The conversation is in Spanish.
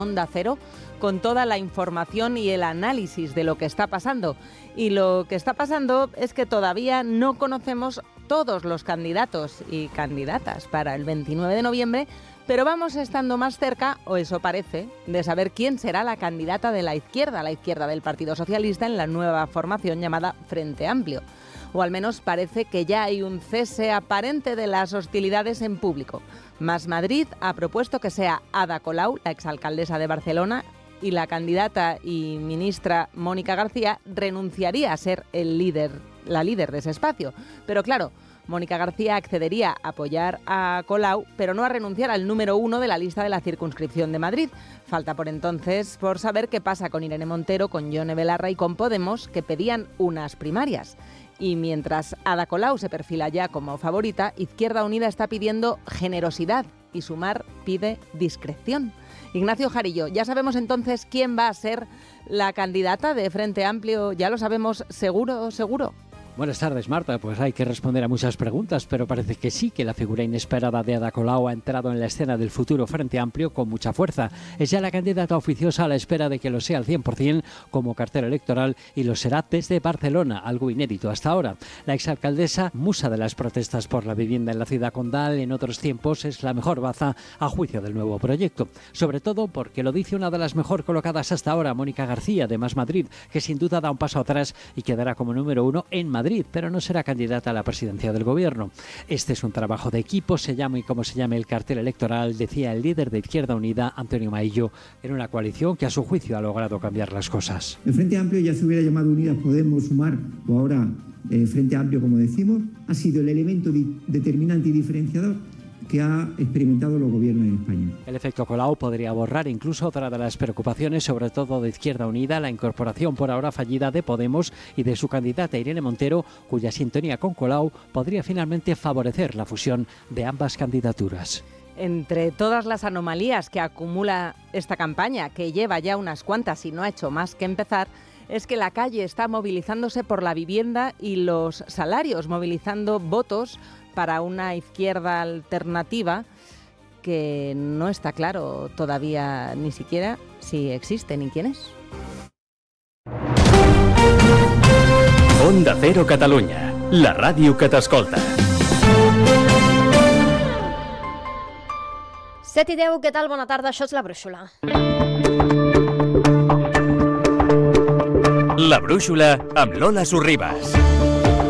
Onda Cero con toda la información y el análisis de lo que está pasando. Y lo que está pasando es que todavía no conocemos todos los candidatos y candidatas para el 29 de noviembre, pero vamos estando más cerca, o eso parece, de saber quién será la candidata de la izquierda del Partido Socialista en la nueva formación llamada Frente Amplio. O al menos parece que ya hay un cese aparente de las hostilidades en público. Más Madrid ha propuesto que sea Ada Colau, la exalcaldesa de Barcelona, y la candidata y ministra Mónica García renunciaría a ser la líder de ese espacio. Pero claro, Mónica García accedería a apoyar a Colau, pero no a renunciar al número 1 de la lista de la circunscripción de Madrid. Falta por entonces por saber qué pasa con Irene Montero, con Yone Belarra y con Podemos, que pedían unas primarias. Y mientras Ada Colau se perfila ya como favorita, Izquierda Unida está pidiendo generosidad y Sumar pide discreción. Ignacio Jarillo, ¿ya sabemos entonces quién va a ser la candidata de Frente Amplio? ¿Ya lo sabemos seguro? Buenas tardes, Marta. Pues hay que responder a muchas preguntas, pero parece que sí, que la figura inesperada de Ada Colau ha entrado en la escena del futuro Frente Amplio con mucha fuerza. Es ya la candidata oficiosa a la espera de que lo sea al 100% como cartera electoral, y lo será desde Barcelona, algo inédito hasta ahora. La exalcaldesa, musa de las protestas por la vivienda en la ciudad condal en otros tiempos, es la mejor baza a juicio del nuevo proyecto. Sobre todo porque lo dice una de las mejor colocadas hasta ahora, Mónica García, de Más Madrid, que sin duda da un paso atrás y quedará como número 1 en Madrid, pero no será candidata a la presidencia del gobierno. Este es un trabajo de equipo, se llame como se llame el cartel electoral, decía el líder de Izquierda Unida, Antonio Maillo, en una coalición que a su juicio ha logrado cambiar las cosas. El Frente Amplio ya se hubiera llamado Unidas Podemos, Sumar, o ahora Frente Amplio, como decimos, ha sido el elemento determinante y diferenciador que ha experimentado los gobiernos en España. El efecto Colau podría borrar incluso otra de las preocupaciones, sobre todo de Izquierda Unida, la incorporación por ahora fallida de Podemos y de su candidata Irene Montero, cuya sintonía con Colau podría finalmente favorecer la fusión de ambas candidaturas. Entre todas las anomalías que acumula esta campaña, que lleva ya unas cuantas y no ha hecho más que empezar, es que la calle está movilizándose por la vivienda y los salarios, movilizando votos para una izquierda alternativa que no está claro todavía ni siquiera si existe ni quién es. Onda Cero Catalunya, la ràdio que t'escolta. 7:10, què tal? Bona tarda, això és La Brúixola. La Brúixola amb Lola Sorribas.